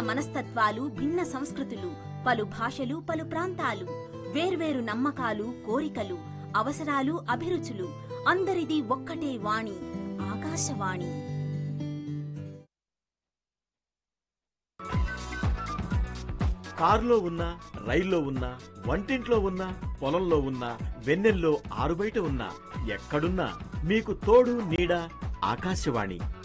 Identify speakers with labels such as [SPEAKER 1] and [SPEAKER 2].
[SPEAKER 1] మనస్తత్వాలు, భిన్న సంస్కృతులు, పలు భాషలు, పలు ప్రాంతాలు, వేర్వేరు నమ్మకాలు, కోరికలు, అవసరాలు, అభిరుచులు, అందరిది ఒక్కటే వాణి, ఆకాశవాణి.
[SPEAKER 2] కారులో ఉన్నా, రైల్లో ఉన్నా, వంటింట్లో ఉన్నా, పొలంలో ఉన్నా, వెన్నెల్లో ఆరుబయట ఉన్నా, ఎక్కడున్నా మీకు తోడు నీడ ఆకాశవాణి.